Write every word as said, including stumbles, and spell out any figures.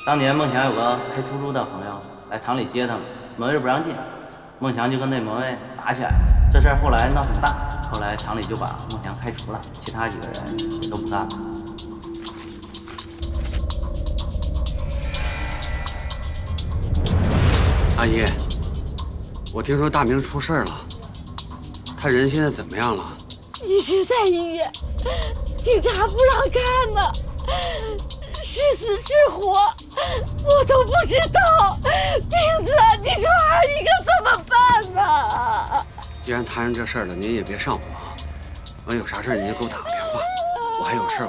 当年孟祥有个开出租的朋友来厂里接他们，门卫不让进，孟祥就跟那门卫打起来了。这事儿后来闹挺大，后来厂里就把孟祥开除了，其他几个人也都不干了。 阿姨，我听说大明出事了，他人现在怎么样了？ 一直在医院，警察不让看呢，是死是活我都不知道。冰子，你说阿姨可怎么办呢？ 既然摊上这事儿了，您也别上火啊。完有啥事您就给我打个电话，我还有事儿。